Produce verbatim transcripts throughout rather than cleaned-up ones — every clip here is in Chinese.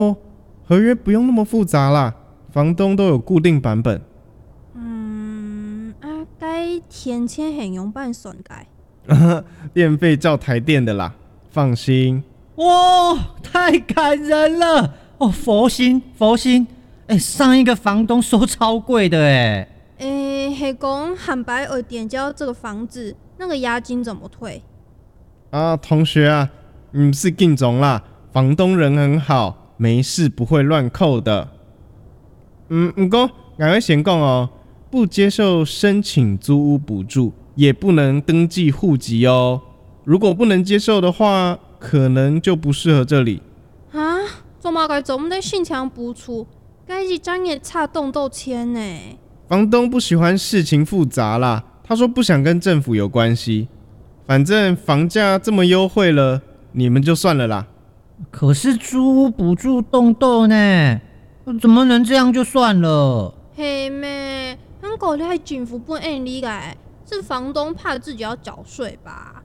哦，合约不用那么复杂啦，房东都有固定版本。 嗯，啊，该填签很用办算该。 电费照台电的啦，放心。 哇，太感人了哦！佛心佛心，哎、欸，上一个房东收超贵的哎。 诶、欸，是讲汉白尔点交这个房子，那个押金怎么退？ 啊，同学啊，你是敬总啦，房东人很好，没事不会乱扣的。嗯，不过俺会先讲哦，不接受申请租屋补助，也不能登记户籍哦。如果不能接受的话，可能就不适合这里。 啊，做嘛该做唔得申请补助，该是专业差动斗签呢。 房东不喜欢事情复杂啦，他说不想跟政府有关系。反正房价这么优惠了，你们就算了啦。 可是租屋补助动斗呢，怎么能这样就算了？ 嘿咩，咱国内政府不按理解，是房东怕自己要缴税吧？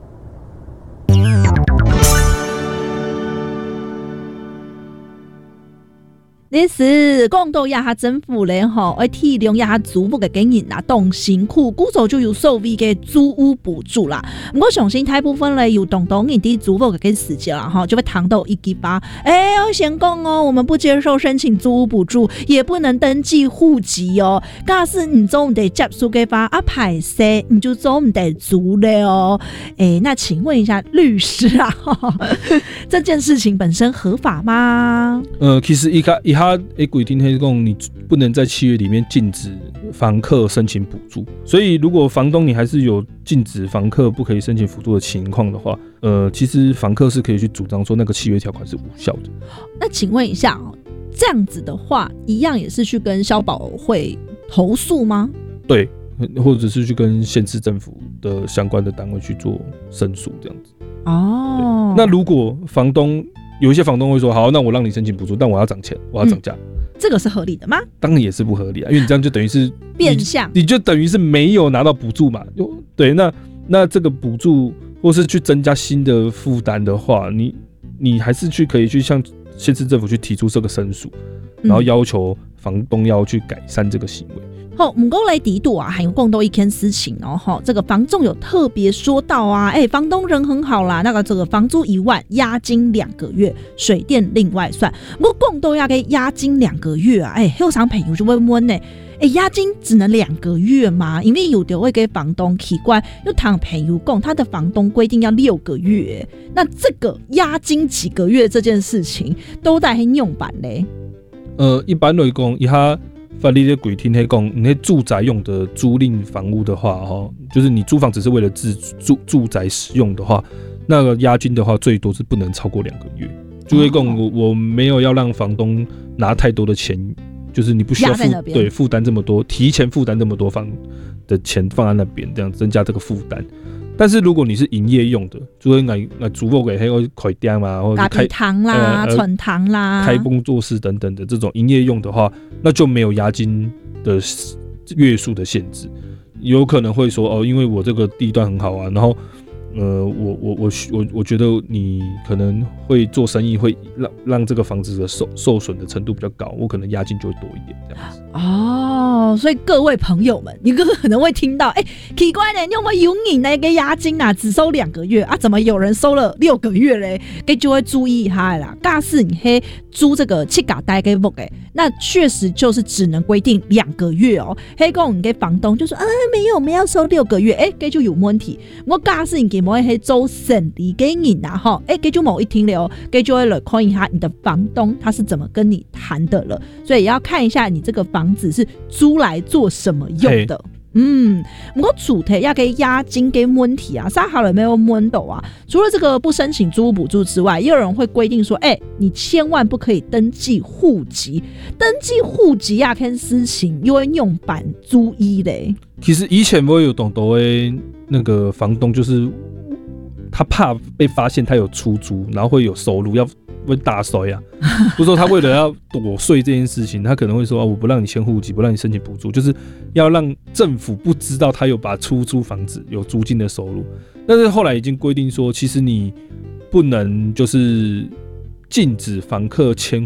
你是讲到亚下政府咧吼，会体谅亚下租屋嘅经营啊，动辛苦，故所就有所谓嘅租屋补助啦。不过相信大部分咧有懂懂人哋租屋嘅时节啦，吼就会谈到一句吧。哎，要先讲哦，我们不接受申请租屋补助，也不能登记户籍哦。假使你做唔得接受嘅话，啊排泄你就做唔得租咧哦。哎，那请问一下律师啊，这件事情本身合法吗？ 呃，其实一开一。他诶规定黑讲，你不能在契约里面禁止房客申请补助，所以如果房东你还是有禁止房客不可以申请补助的情况的话，呃，其实房客是可以去主张说那个契约条款是无效的。 那请问一下哦，这样子的话，一样也是去跟消保会投诉吗？ 对，或者是去跟县市政府的相关的单位去做申诉，这样子。 哦， 那如果房东有一些房东会说，好，那我让你申请补助，但我要涨钱，我要涨价、嗯， 这个是合理的吗？ 当然也是不合理啊，因为你这样就等于是变相， 你就等于是没有拿到补助嘛。对，那那这个补助或是去增加新的负担的话，你你还是去可以去向县市政府去提出这个申诉，然后要求房东要去改善这个行为。 好，不过来底度啊，还有更多一件事情哦。哈，这个房仲有特别说到啊，哎、欸，房东人很好啦，那个这个房租一万，押金两个月，水电另外算。不过更多要给押金两个月啊，哎、欸，有常朋友就会问呢，哎、欸，押金只能两个月吗？因为有的会给房东奇怪，又谈朋友讲他的房东规定要六个月，那这个押金几个月这件事情都在很用版嘞。 呃，一般来讲，以下。法律的规定是讲，你住宅用的租赁房屋的话，哈，就是你租房只是为了自住住宅使用的话，那个押金的话，最多是不能超过两个月。就会讲我我没有要让房东拿太多的钱，就是你不需要负对负担这么多，提前负担这么多房的钱放在那边，这样增加这个负担。但是如果你是营业用的，就会来来租屋给迄个开店嘛，或者开堂啦、存堂啦、 开工作室等等的这种营业用的话，那就没有押金的月数的限制。有可能会说哦，因为我这个地段很好啊，然后呃，我我我我我觉得你可能会做生意，会让让这个房子的受受损的程度比较高，我可能押金就会多一点这样子。 哦，所以各位朋友们，你可能会听到，哎、欸，奇怪呢，有没有你那个押金啊，只收两个月啊，怎么有人收了六个月嘞？给就会注意一下啦。假使你嘿租这个七嘎带给屋诶，那确实就是只能规定两个月哦。黑讲你给房东就说啊，没有，我们要收六个月，哎、欸，给就有问题。我假使你给某一周审理给你拿哈，哎，给就某一听了哦，给就会来看一下你的房东他是怎么跟你谈的了，所以也要看一下你这个房子是租来做什么用的。嗯，不过主题要给押金给问题啊，啥好了没有问到啊？除了这个不申请租屋补助之外，也有人会规定说，哎、欸，你千万不可以登记户籍，登记户籍啊，看事情又会用版租一嘞。 其实以前我有懂得诶，那个房东就是他怕被发现他有出租，然后会有收入，要会大税啊。不是说他为了要躲税这件事情，他可能会说、啊、我不让你迁户籍，不让你申请补助，就是要让政府不知道他有把出租房子有租金的收入。但是后来已经规定说，其实你不能就是禁止房客迁